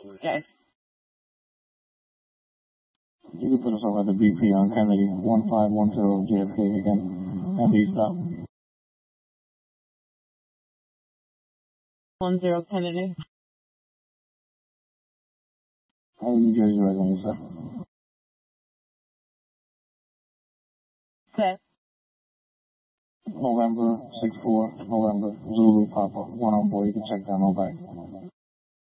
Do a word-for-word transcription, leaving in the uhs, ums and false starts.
Okay. You can put us over at the B P on Kennedy, one five one zero J F K again, at East Stop. One zero Kennedy. I'm a New Jersey resident, sir. Okay. November six four, November, Zulu Papa, one oh four, you can check that on back.